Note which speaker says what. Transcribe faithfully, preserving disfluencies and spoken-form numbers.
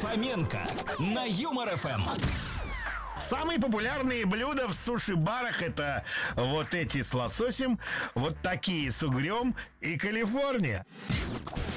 Speaker 1: Фоменко на Юмор ФМ.
Speaker 2: Самые популярные блюда в суши-барах — это вот эти с лососем, вот такие с угрем и Калифорния.